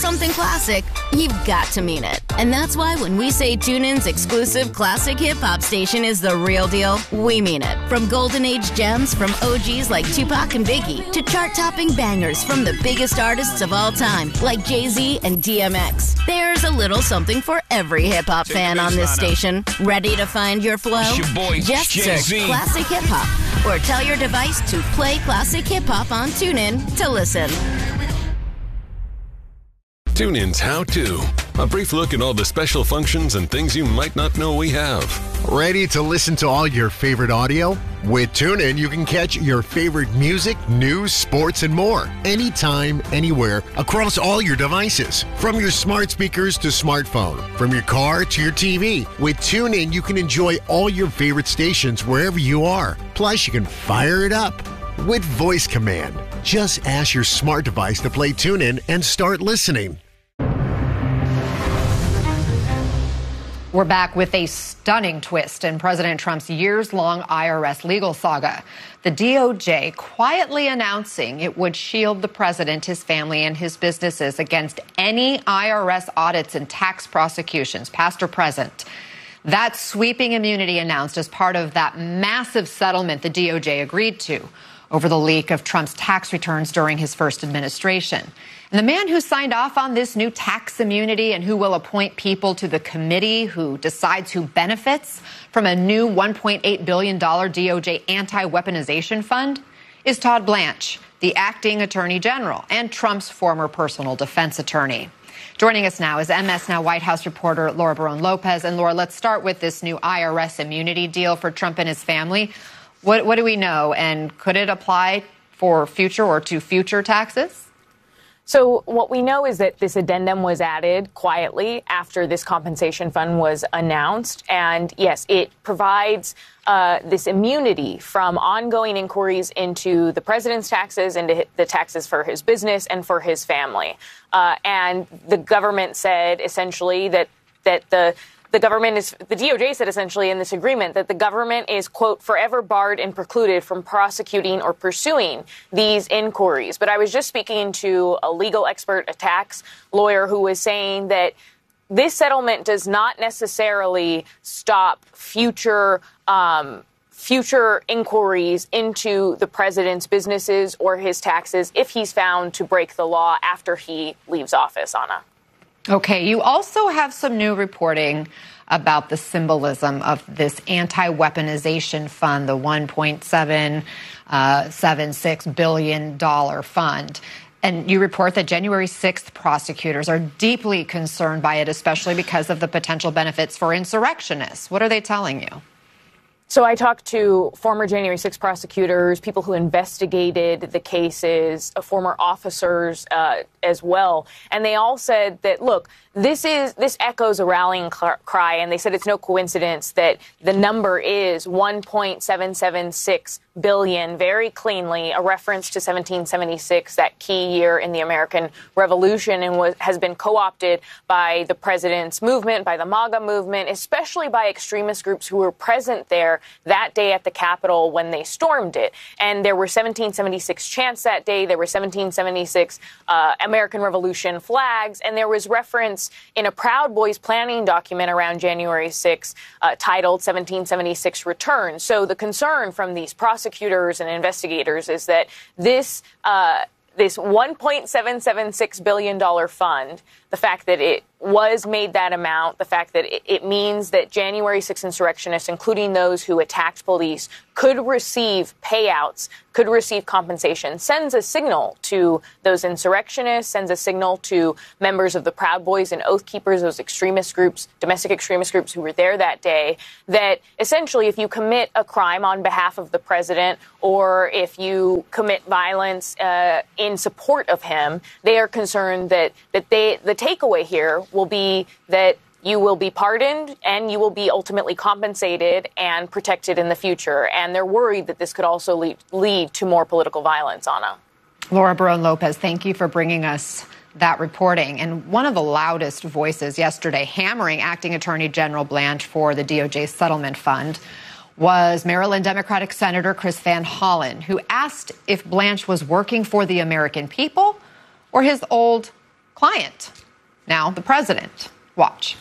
something classic, you've got to mean it. And that's why when we say TuneIn's exclusive classic hip-hop station is the real deal, we mean it. From golden age gems from OGs like Tupac and Biggie to chart-topping bangers from the biggest artists of all time like Jay-Z and DMX. There's a little something for every hip-hop fan on this station. Ready to find your flow? It's your boy, Just Jay-Z. search Classic Hip Hop or tell your device to play Classic Hip Hop on TuneIn to listen. TuneIn's How To. A brief look at all the special functions and things you might not know we have. Ready to listen to all your favorite audio? With TuneIn, you can catch your favorite music, news, sports, and more. Anytime, anywhere, across all your devices. From your smart speakers to smartphone. From your car to your TV. With TuneIn, you can enjoy all your favorite stations wherever you are. Plus, you can fire it up with voice command. Just ask your smart device to play TuneIn and start listening. We're back with a stunning twist in President Trump's years-long IRS legal saga. The DOJ quietly announcing it would shield the president, his family, and his businesses against any IRS audits and tax prosecutions, past or present. That sweeping immunity announced as part of that massive settlement the DOJ agreed to over the leak of Trump's tax returns during his first administration. And the man who signed off on this new tax immunity and who will appoint people to the committee who decides who benefits from a new $1.8 billion DOJ anti-weaponization fund is Todd Blanche, the acting attorney general and Trump's former personal defense attorney. Joining us now is MS Now White House reporter Laura Barone Lopez. And Laura, let's start with this new IRS immunity deal for Trump and his family. What do we know? And could it apply for future or to future taxes? So what we know is that this addendum was added quietly after this compensation fund was announced. And yes, it provides this immunity from ongoing inquiries into the president's taxes, into the taxes for his business and for his family. And the government said essentially that the DOJ said essentially in this agreement that the government is, quote, forever barred and precluded from prosecuting or pursuing these inquiries. But I was just speaking to a legal expert, a tax lawyer, who was saying that this settlement does not necessarily stop future inquiries into the president's businesses or his taxes if he's found to break the law after he leaves office, Anna. Okay, you also have some new reporting about the symbolism of this anti-weaponization fund, the $1.776 billion fund. And you report that January 6th prosecutors are deeply concerned by it, especially because of the potential benefits for insurrectionists. What are they telling you? So I talked to former January 6 prosecutors, people who investigated the cases, former officers as well. And they all said that, look, this echoes a rallying cry. And they said it's no coincidence that the number is $1.776 billion, very cleanly, a reference to 1776, that key year in the American Revolution, and has been co-opted by the president's movement, by the MAGA movement, especially by extremist groups who were present there that day at the Capitol when they stormed it. And there were 1776 chants that day. There were 1776 American Revolution flags. And there was reference in a Proud Boys planning document around January 6 titled 1776 Return. So the concern from these prosecutors and investigators is that this $1.776 billion fund, the fact that it was made that amount, the fact that it means that January 6 insurrectionists, including those who attacked police, could receive payouts, could receive compensation, sends a signal to those insurrectionists, sends a signal to members of the Proud Boys and Oath Keepers, those extremist groups, domestic extremist groups who were there that day, that essentially if you commit a crime on behalf of the president or if you commit violence in support of him, they are concerned that the takeaway here will be that you will be pardoned and you will be ultimately compensated and protected in the future. And they're worried that this could also lead to more political violence, Anna. Laura Barone Lopez, thank you for bringing us that reporting. And one of the loudest voices yesterday hammering acting Attorney General Blanche for the DOJ settlement fund was Maryland Democratic Senator Chris Van Hollen, who asked if Blanche was working for the American people or his old client, now the president. Watch.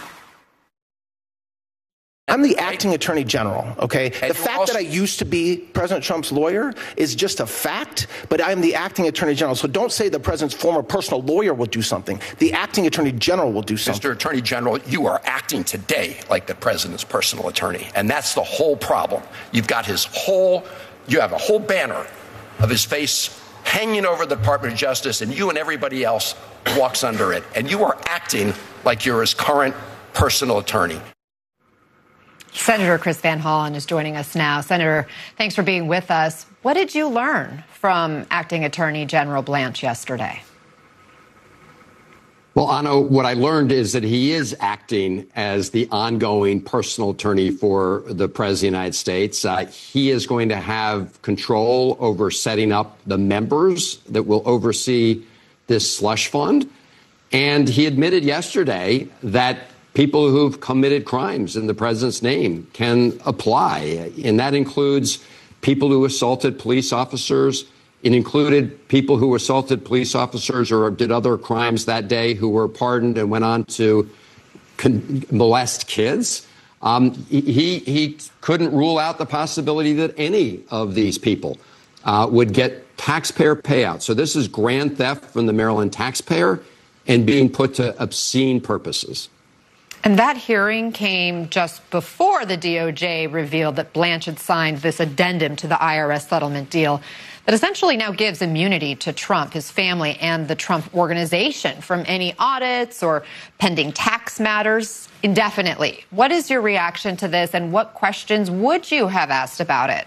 I'm the acting attorney general, okay? The fact that I used to be President Trump's lawyer is just a fact, but I'm the acting attorney general. So don't say the president's former personal lawyer will do something. The acting attorney general will do something. Mr. Attorney General, you are acting today like the president's personal attorney, and that's the whole problem. You have a whole banner of his face hanging over the Department of Justice, and you and everybody else walks under it. And you are acting like you're his current personal attorney. Senator Chris Van Hollen is joining us now. Senator, thanks for being with us. What did you learn from Acting Attorney General Blanche yesterday? Well, Anna, what I learned is that he is acting as the ongoing personal attorney for the President of the United States. He is going to have control over setting up the members that will oversee this slush fund. And he admitted yesterday that people who've committed crimes in the president's name can apply. And that includes people who assaulted police officers. It included people who assaulted police officers or did other crimes that day who were pardoned and went on to molest kids. He couldn't rule out the possibility that any of these people would get taxpayer payouts. So this is grand theft from the Maryland taxpayer and being put to obscene purposes. And that hearing came just before the DOJ revealed that Blanche had signed this addendum to the IRS settlement deal that essentially now gives immunity to Trump, his family, and the Trump organization from any audits or pending tax matters indefinitely. What is your reaction to this, and what questions would you have asked about it?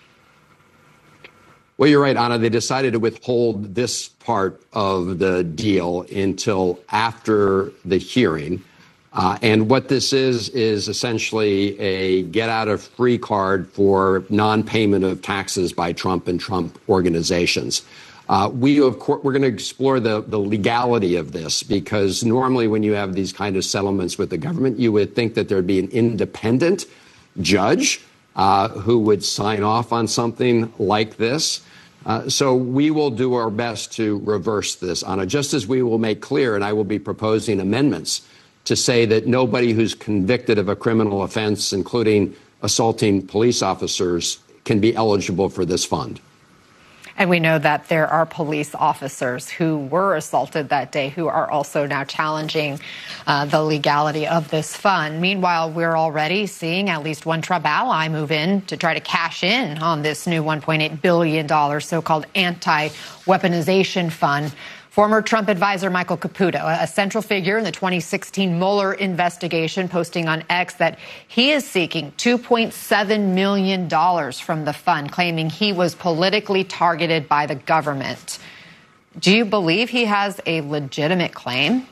Well, you're right, Anna. They decided to withhold this part of the deal until after the hearing. And what this is essentially a get-out-of-free card for non-payment of taxes by Trump and Trump organizations. We're going to explore the legality of this, because normally when you have these kind of settlements with the government, you would think that there'd be an independent judge who would sign off on something like this. So we will do our best to reverse this, Anna, just as we will make clear, and I will be proposing amendments to say that nobody who's convicted of a criminal offense, including assaulting police officers, can be eligible for this fund. And we know that there are police officers who were assaulted that day who are also now challenging the legality of this fund. Meanwhile, we're already seeing at least one Trump ally move in to try to cash in on this new $1.8 billion so-called anti-weaponization fund. Former Trump advisor Michael Caputo, a central figure in the 2016 Mueller investigation, posting on X that he is seeking $2.7 million from the fund, claiming he was politically targeted by the government. Do you believe he has a legitimate claim?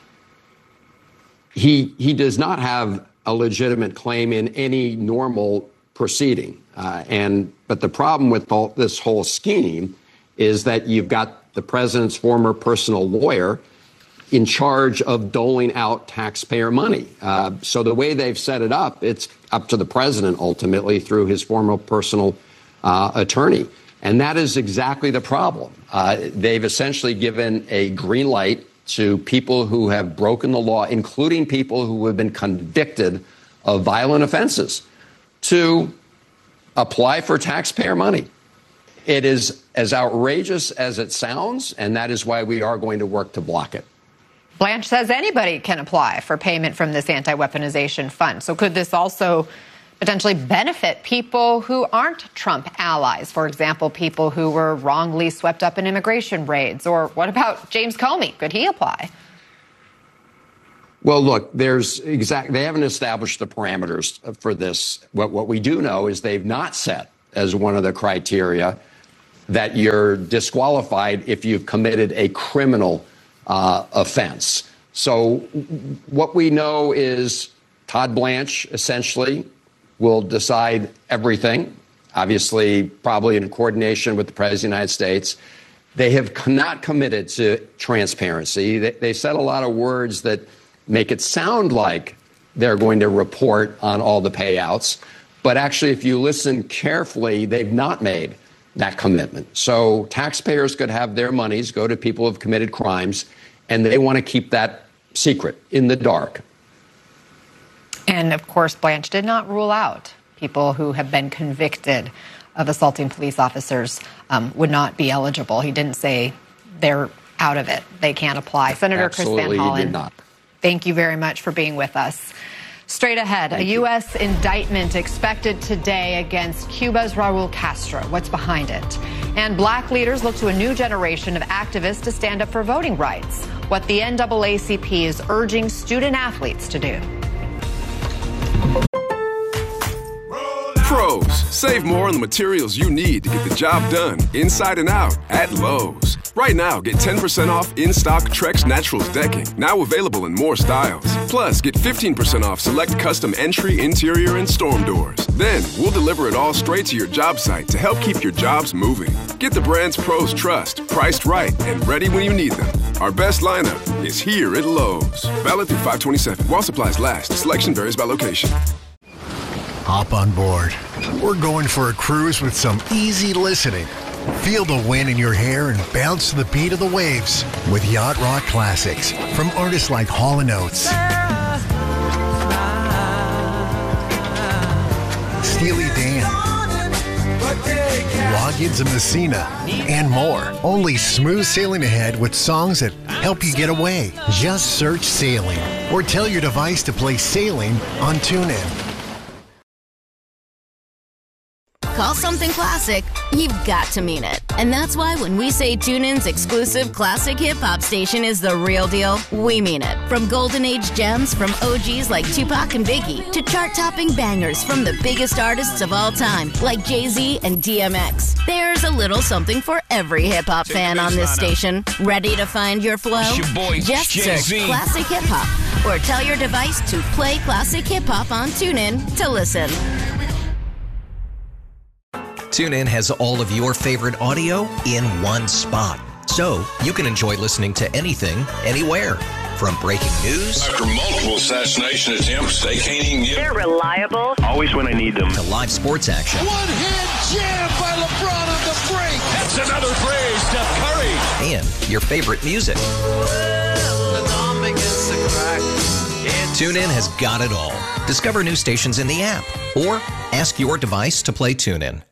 He does not have a legitimate claim in any normal proceeding. But the problem with this whole scheme is that you've got the president's former personal lawyer in charge of doling out taxpayer money. So the way they've set it up, it's up to the president ultimately through his former personal attorney. And that is exactly the problem. They've essentially given a green light to people who have broken the law, including people who have been convicted of violent offenses, to apply for taxpayer money. It is as outrageous as it sounds, and that is why we are going to work to block it. Blanche says anybody can apply for payment from this anti-weaponization fund. So could this also potentially benefit people who aren't Trump allies? For example, people who were wrongly swept up in immigration raids. Or what about James Comey? Could he apply? Well, look, they haven't established the parameters for this. What we do know is they've not set as one of the criteria that you're disqualified if you've committed a criminal offense. So what we know is Todd Blanche essentially will decide everything, obviously probably in coordination with the President of the United States. They have not committed to transparency. They said a lot of words that make it sound like they're going to report on all the payouts. But actually, if you listen carefully, they've not made that commitment. So taxpayers could have their monies go to people who have committed crimes, and they want to keep that secret in the dark. And, of course, Blanche did not rule out people who have been convicted of assaulting police officers would not be eligible. He didn't say they're out of it. They can't apply. Senator Absolutely, Chris Van Hollen, he did not. Thank you very much for being with us. Straight ahead, a U.S. indictment expected today against Cuba's Raul Castro. What's behind it? And black leaders look to a new generation of activists to stand up for voting rights. What the NAACP is urging student athletes to do. Pros, save more on the materials you need to get the job done inside and out at Lowe's. Right now, get 10% off in-stock Trex Naturals decking, now available in more styles. Plus, get 15% off select custom entry, interior, and storm doors. Then, we'll deliver it all straight to your job site to help keep your jobs moving. Get the brands pros trust, priced right, and ready when you need them. Our best lineup is here at Lowe's. Valid through 5/27. While supplies last, selection varies by location. Hop on board. We're going for a cruise with some easy listening. Feel the wind in your hair and bounce to the beat of the waves with Yacht Rock Classics from artists like Hall & Oates, Steely Dan, Loggins and Messina, and more. Only smooth sailing ahead with songs that help you get away. Just search Sailing or tell your device to play Sailing on TuneIn. Call something classic, you've got to mean it. And that's why when we say TuneIn's exclusive classic hip-hop station is the real deal, we mean it. From golden age gems from OGs like Tupac and Biggie to chart-topping bangers from the biggest artists of all time like Jay-Z and DMX. There's a little something for every hip-hop fan on this station. Ready to find your flow? It's your boy, Just Jay-Z. search classic hip-hop or tell your device to play classic hip-hop on TuneIn to listen. TuneIn has all of your favorite audio in one spot. So you can enjoy listening to anything, anywhere. From breaking news. After multiple assassination attempts, they can't even get... They're reliable. Always when I need them. To live sports action. One-hand jam by LeBron on the break. That's another play, Steph Curry. And your favorite music. TuneIn has got it all. Discover new stations in the app. Or ask your device to play TuneIn.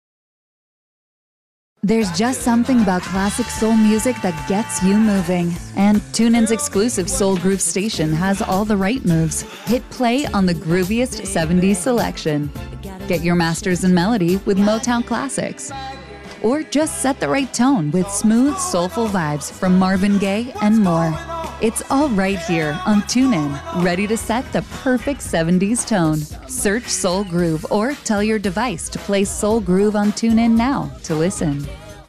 There's just something about classic soul music that gets you moving. And TuneIn's exclusive Soul Groove station has all the right moves. Hit play on the grooviest 70s selection. Get your masters in melody with Motown classics. Or just set the right tone with smooth, soulful vibes from Marvin Gaye and more. It's all right here on TuneIn, ready to set the perfect 70s tone. Search Soul Groove or tell your device to play Soul Groove on TuneIn now to listen.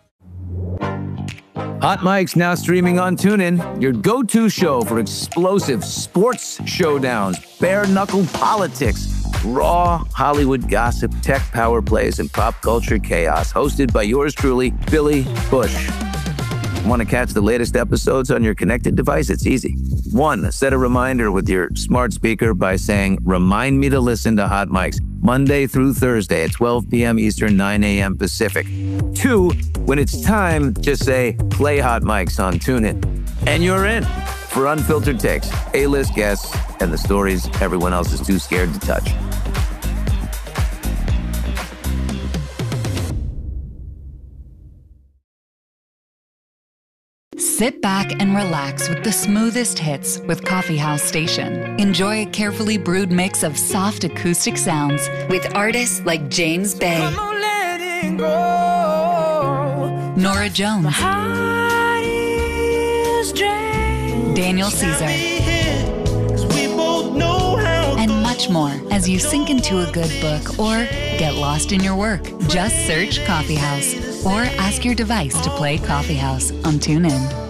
Hot Mic's now streaming on TuneIn, your go-to show for explosive sports showdowns, bare-knuckle politics, raw Hollywood gossip, tech power plays, and pop culture chaos. Hosted by yours truly, Billy Bush. Want to catch the latest episodes on your connected device? It's easy. 1, set a reminder with your smart speaker by saying, "Remind me to listen to Hot Mics Monday through Thursday at 12 p.m. Eastern, 9 a.m. Pacific." 2, when it's time, just say, "Play Hot Mics on TuneIn." And you're in for unfiltered takes, A-list guests, and the stories everyone else is too scared to touch. Sit back and relax with the smoothest hits with Coffee House Station. Enjoy a carefully brewed mix of soft acoustic sounds with artists like James Bay, Nora Jones, Daniel Caesar, and much more as you sink into a good book or get lost in your work. Just search Coffee House or ask your device to play Coffee House on TuneIn.